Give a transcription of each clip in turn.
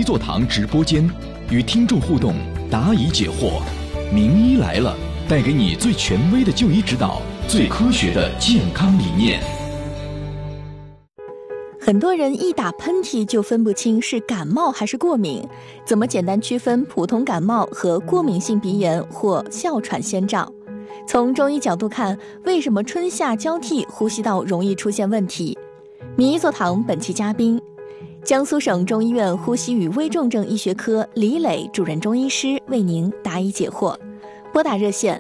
座堂直播间，与听众互动，答疑解惑。名医来了，带给你最权威的就医指导，最科学的健康理念。 很多人一打喷嚏就分不清是感冒还是过敏，怎么简单区分普通感冒和过敏性鼻炎或哮喘先兆？从中医角度看，为什么春夏交替呼吸道容易出现问题？名医座堂本期嘉宾，江苏省中医院呼吸与危重症医学科李磊主任中医师为您答疑解惑。拨打热线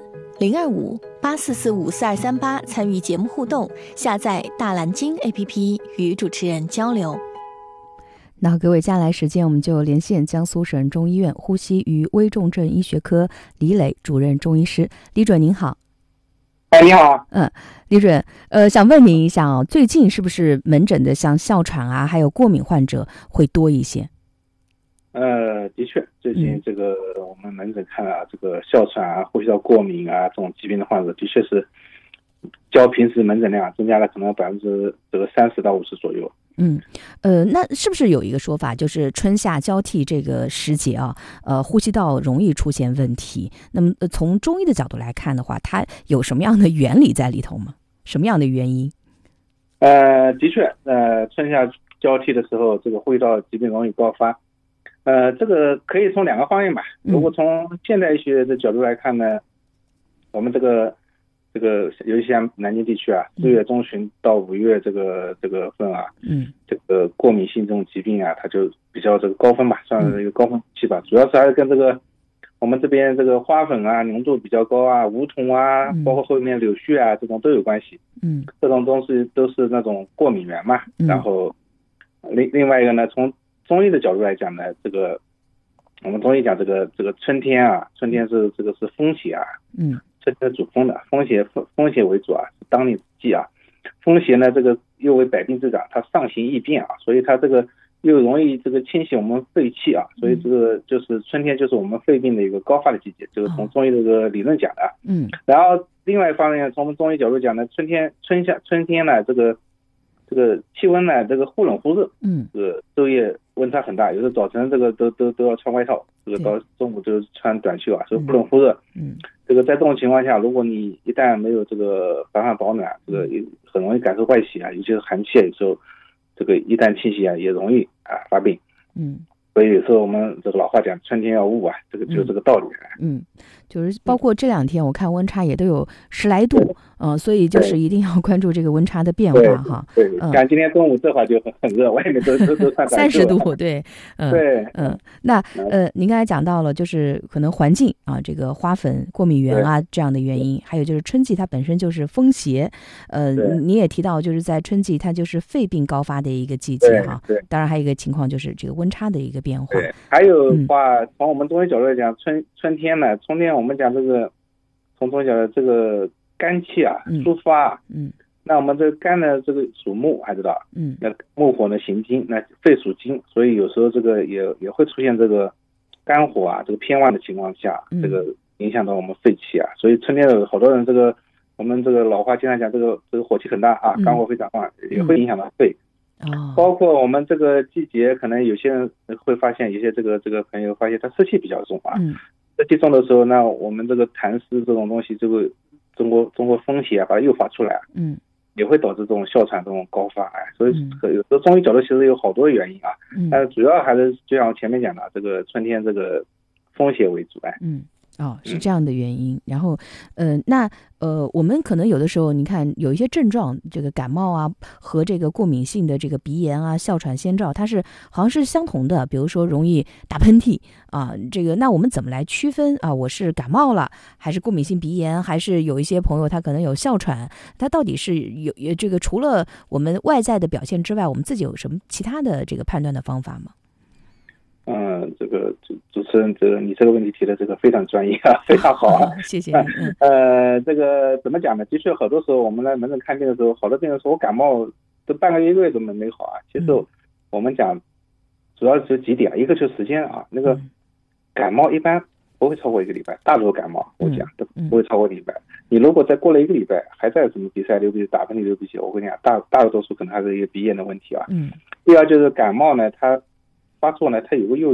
025-84454238参与节目互动，下载大蓝鲸 APP 与主持人交流。 那各位，接下来时间我们就连线江苏省中医院呼吸与危重症医学科李磊主任中医师。李主任您好。 你好。 李主任，想问您一下啊，最近是不是门诊的像哮喘啊还有过敏患者会多一些？ 的确，最近这个我们门诊看啊，这个哮喘啊、呼吸道过敏啊这种疾病的患者，的确是较平时门诊量增加了可能30%到50%左右。 那是不是有一个说法，就是春夏交替这个时节啊，呼吸道容易出现问题？那么从中医的角度来看的话，它有什么样的原理在里头吗？什么样的原因？ 的确，春夏交替的时候，这个呼吸道疾病容易高发。这个可以从2个方面吧。如果从现代医学的角度来看呢，我们这个尤其像南京地区啊，4月中旬到5月这个份啊，这个过敏性这种疾病啊，它就比较这个高分吧，算是一个高峰期吧。主要是还是跟这个我们这边这个花粉啊浓度比较高啊，梧桐啊，包括后面柳絮啊，这种都有关系。这种东西都是那种过敏源嘛。然后另外一个呢，从中医的角度来讲呢，这个我们中医讲这个春天啊，春天是这个是风邪啊，春天主风的，风邪为主啊，是当令之际啊。风邪呢，这个又为百病之长，它上行易变啊，所以它这个又容易这个侵袭我们肺气啊，所以这个就是春天就是我们肺病的一个高发的季节，这个从中医这个理论讲的。然后另外一方面，从我们中医角度讲呢，春天呢，这个气温呢，这个忽冷忽热，这个昼夜温差很大，有的早晨这个都要穿外套，这个到中午就穿短袖啊，所以忽冷忽热。这个在这种情况下，如果你一旦没有这个防范保暖，这个很容易感受外邪啊，尤其是寒气啊，有时候这个一旦侵袭啊，也容易发病。所以有时候我们这个老话讲春天要捂啊，这个就是这个道理。 就是包括这2天我看温差也都有10来度，所以就是一定要关注这个温差的变化哈。 对，像今天中午这会儿就很热，外面都穿 30度，对。那您刚才讲到了，就是可能环境啊，这个花粉、过敏源啊这样的原因，还有就是春季它本身就是风邪，你也提到就是在春季它就是肺病高发的一个季节哈。当然还有一个情况就是这个温差的一个变化。 还有话，从我们中医角度来讲，春天呢，春天我们讲这个从中医角度这个肝气啊抒发，那我们这个肝呢，这个属木，还知道，那木火呢行金，那肺属金，所以有时候这个也会出现这个肝火啊这个偏旺的情况下，这个影响到我们肺气啊，所以春天有好多人这个我们这个老话经常讲这个火气很大啊，肝火非常旺，也会影响到肺。包括我们这个季节，可能有些人会发现，有些这个朋友发现他湿气比较重啊，湿气重的时候，那我们这个痰湿这种东西，这个中国风邪把它诱发出来，也会导致这种哮喘这种高发。所以有时候中医角度其实有好多原因啊，但是主要还是就像我前面讲的，这个春天这个风邪为主。 是这样的原因。然后我们可能有的时候你看有一些症状，这个感冒啊和这个过敏性的这个鼻炎啊哮喘先兆，它是好像是相同的，比如说容易打喷嚏啊，这个那我们怎么来区分啊，我是感冒了还是过敏性鼻炎，还是有一些朋友他可能有哮喘，他到底是有这个除了我们外在的表现之外，我们自己有什么其他的这个判断的方法吗？ 这个主持人，你这个问题提的这个非常专业啊，非常好啊， 谢谢。 这个怎么讲呢？的确，好多时候我们来门诊看病的时候，好多病人说我感冒都半个月都没好啊。其实我们讲主要是几点，一个就是时间啊，那个感冒一般不会超过1个礼拜，大多数感冒我讲都不会超过1个礼拜。你如果再过了1个礼拜还在什么鼻塞流鼻打喷嚏流鼻血，我跟你讲大多数可能还是一个鼻炎的问题啊。第二就是感冒呢，它发作呢，它有个